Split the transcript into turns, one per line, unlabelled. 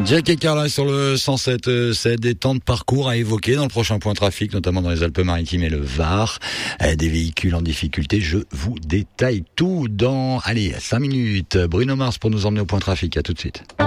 Jack et Carla sur le 107.7, des temps de parcours à évoquer dans le prochain point trafic, notamment dans les Alpes-Maritimes et le Var. Des véhicules en difficulté, je vous détaille tout dans, 5 minutes. Bruno Mars pour nous emmener au point trafic, à tout de suite.